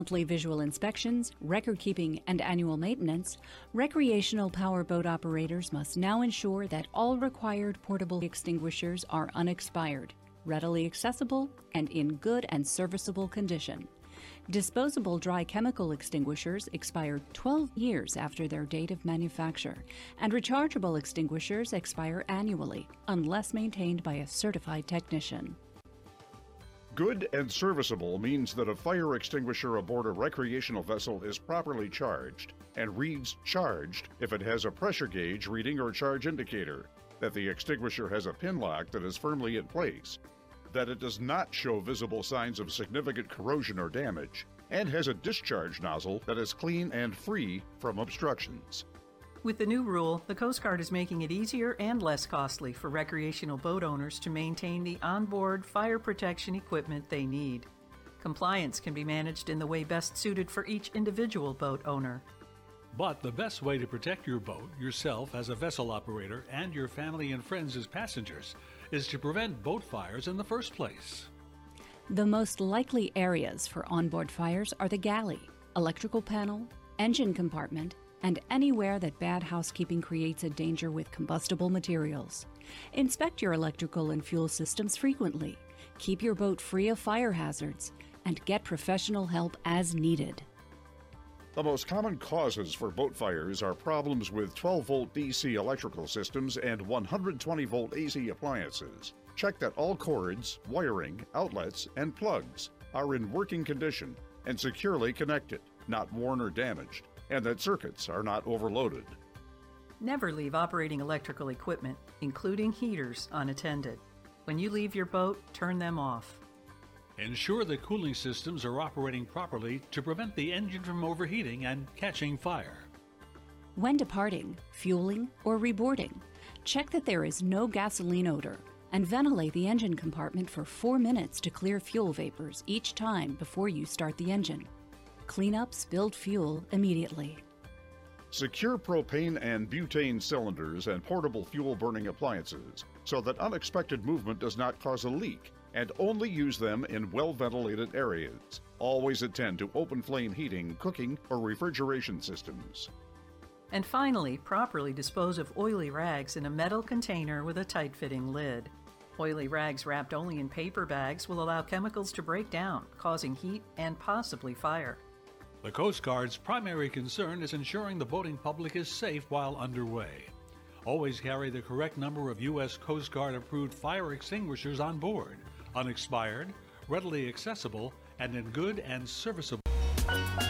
Monthly visual inspections, record keeping, and annual maintenance, recreational power boat operators must now ensure that all required portable extinguishers are unexpired, readily accessible, and in good and serviceable condition. Disposable dry chemical extinguishers expire 12 years after their date of manufacture, and rechargeable extinguishers expire annually unless maintained by a certified technician. Good and serviceable means that a fire extinguisher aboard a recreational vessel is properly charged and reads charged if it has a pressure gauge reading or charge indicator, that the extinguisher has a pin lock that is firmly in place, that it does not show visible signs of significant corrosion or damage, and has a discharge nozzle that is clean and free from obstructions. With the new rule, the Coast Guard is making it easier and less costly for recreational boat owners to maintain the onboard fire protection equipment they need. Compliance can be managed in the way best suited for each individual boat owner. But the best way to protect your boat, yourself as a vessel operator, and your family and friends as passengers is to prevent boat fires in the first place. The most likely areas for onboard fires are the galley, electrical panel, engine compartment, and anywhere that bad housekeeping creates a danger with combustible materials. Inspect your electrical and fuel systems frequently. Keep your boat free of fire hazards, and get professional help as needed. The most common causes for boat fires are problems with 12-volt DC electrical systems and 120-volt AC appliances. Check that all cords, wiring, outlets, and plugs are in working condition and securely connected, not worn or damaged, and that circuits are not overloaded. Never leave operating electrical equipment, including heaters, unattended. When you leave your boat, turn them off. Ensure the cooling systems are operating properly to prevent the engine from overheating and catching fire. When departing, fueling, or reboarding, check that there is no gasoline odor and ventilate the engine compartment for 4 minutes to clear fuel vapors each time before you start the engine. Clean up spilled fuel immediately. Secure propane and butane cylinders and portable fuel-burning appliances so that unexpected movement does not cause a leak, and only use them in well-ventilated areas. Always attend to open flame heating, cooking, or refrigeration systems. And finally, properly dispose of oily rags in a metal container with a tight-fitting lid. Oily rags wrapped only in paper bags will allow chemicals to break down, causing heat and possibly fire. The Coast Guard's primary concern is ensuring the boating public is safe while underway. Always carry the correct number of U.S. Coast Guard approved fire extinguishers on board, unexpired, readily accessible, and in good and serviceable